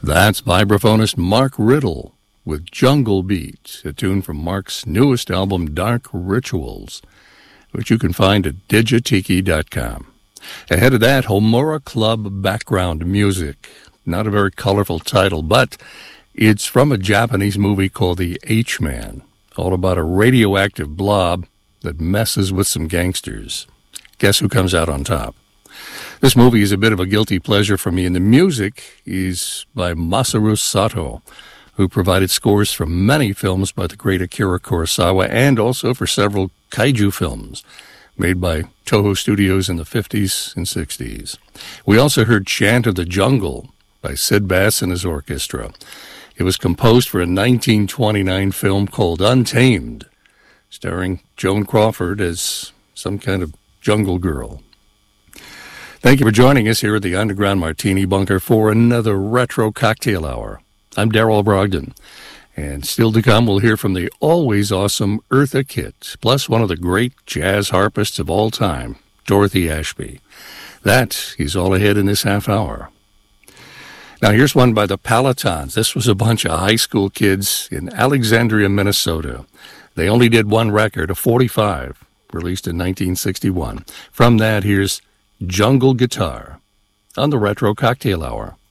That's vibraphonist Mark Riddle with Jungle Beat, a tune from Mark's newest album, Dark Rituals, which you can find at digitiki.com. Ahead of that, Homura Club Background Music. Not a very colorful title, but it's from a Japanese movie called The H-Man, all about a radioactive blob that messes with some gangsters. Guess who comes out on top? This movie is a bit of a guilty pleasure for me, and the music is by Masaru Sato, who provided scores for many films by the great Akira Kurosawa and also for several kaiju films made by Toho Studios in the 50s and 60s. We also heard Chant of the Jungle by Sid Bass and his orchestra. It was composed for a 1929 film called Untamed, starring Joan Crawford as some kind of jungle girl. Thank you for joining us here at the Underground Martini Bunker for another Retro Cocktail Hour. I'm Darrell Brogdon, and still to come, we'll hear from the always awesome Eartha Kitt, plus one of the great jazz harpists of all time, Dorothy Ashby. That is all ahead in this half hour. Now, here's one by the Palatons. This was a bunch of high school kids in Alexandria, Minnesota. They only did one record, a 45, released in 1961. From that, here's Jungle Guitar on the Retro Cocktail Hour.